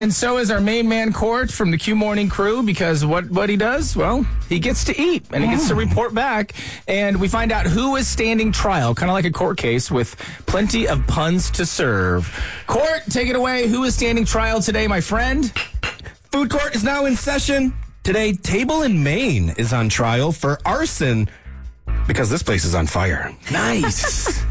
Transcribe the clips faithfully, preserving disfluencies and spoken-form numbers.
And so is our main man, Court, from the Q Morning Crew, because what, what he does, well, he gets to eat, and he gets to report back, and we find out who is standing trial, kind of like a court case, with plenty of puns to serve. Court, take it away. Who is standing trial today, my friend? Food court is now in session. Today, Table in Maine is on trial for arson because this place is on fire. Nice.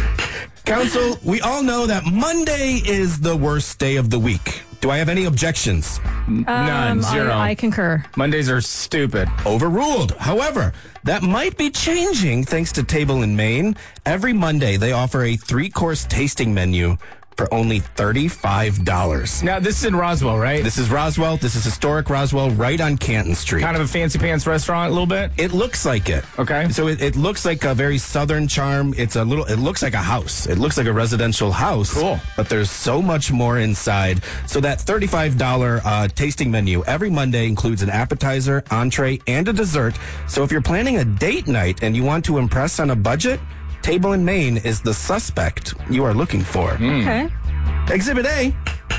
Counsel, we all know that Monday is the worst day of the week. Do I have any objections? None. Um, Zero. I, I concur. Mondays are stupid. Overruled. However, that might be changing thanks to Table in Maine. Every Monday, they offer a three-course tasting menu for only thirty-five dollars. Now, this is in Roswell, right? This is Roswell. This is historic Roswell, right on Canton Street. Kind of a fancy pants restaurant, a little bit? It looks like it. Okay. So it, it looks like a very southern charm. It's a little, it looks like a house. It looks like a residential house. Cool. But there's so much more inside. So that thirty-five dollars uh, tasting menu every Monday includes an appetizer, entree, and a dessert. So if you're planning a date night and you want to impress on a budget, Table in Maine is the suspect you are looking for. Okay. Exhibit A.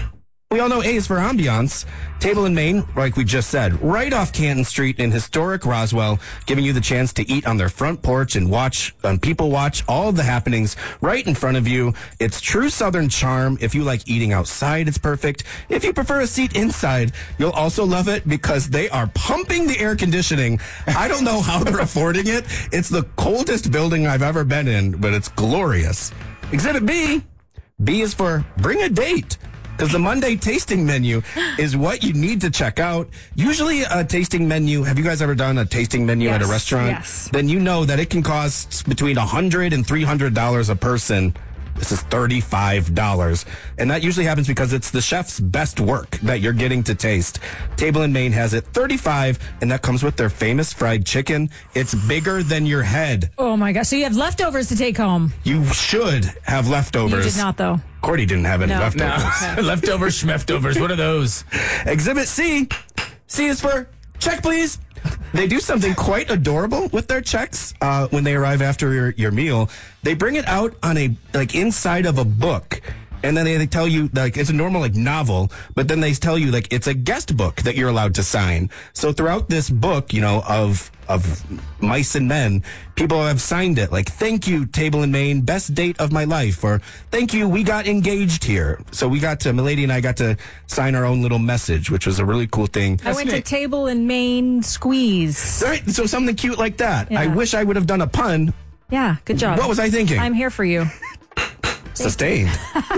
We all know A is for ambiance. Table in Maine, like we just said, right off Canton Street in historic Roswell, giving you the chance to eat on their front porch and watch, um, people watch all of the happenings right in front of you. It's true Southern charm. If you like eating outside, it's perfect. If you prefer a seat inside, you'll also love it because they are pumping the air conditioning. I don't know how they're affording it. It's the coldest building I've ever been in, but it's glorious. Exhibit B. B is for bring a date. Because the Monday tasting menu is what you need to check out. Usually a tasting menu, have you guys ever done a tasting menu Yes, at a restaurant? yes. Then you know that it can cost between one hundred dollars and three hundred dollars a person. This is thirty-five dollars. And that usually happens because it's the chef's best work that you're getting to taste. Table in Maine has it thirty-five dollars, and that comes with their famous fried chicken. It's bigger than your head. Oh, my gosh. So you have leftovers to take home. You should have You leftovers. did not, though. Cordy didn't have any No. leftovers. No. Leftovers, schmeftovers. What are those? Exhibit C. C is for check, please. They do something quite adorable with their checks uh, when they arrive after your, your meal. They bring it out on a, like, inside of a book. And then they, they tell you, like, it's a normal, like, novel, but then they tell you, like, it's a guest book that you're allowed to sign. So throughout this book, you know, of of mice and men, people have signed it, like, thank you, Table in Maine, best date of my life, or thank you, we got engaged here. So we got to, Milady and I got to sign our own little message, which was a really cool thing. I went neat. to Table in Maine Squeeze. Right, so something cute like that. Yeah. I wish I would have done a pun. Yeah, good job. What was I thinking? I'm here for you. Sustained.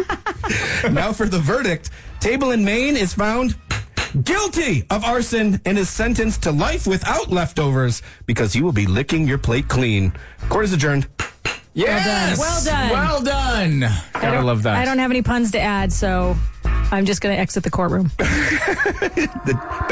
Now for the verdict. Table in Maine is found guilty of arson and is sentenced to life without leftovers because you will be licking your plate clean. Court is adjourned. Yes. Well done. Well done. I Gotta don't- love that. I don't have any puns to add, so I'm just going to exit the courtroom. The